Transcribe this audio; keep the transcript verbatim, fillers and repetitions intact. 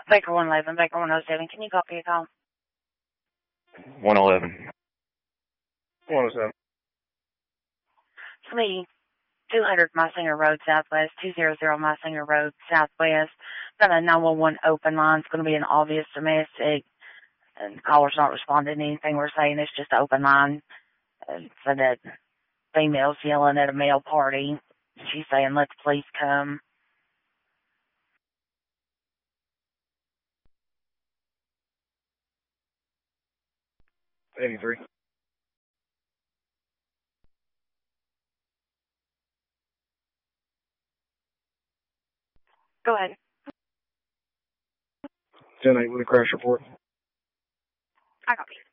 Baker one eleven, Baker one oh seven. Can you copy a call? one eleven. one oh seven. It's me, two hundred Mysinger Road Southwest, two hundred Mysinger Road Southwest. Got a nine one one open line. It's going to be an obvious domestic. And the caller's not responding to anything we're saying. It's just an open line. Uh, so that female's yelling at a male party. She's saying, let the police come. eighty-three. Go ahead. ten eight with a crash report. I copy.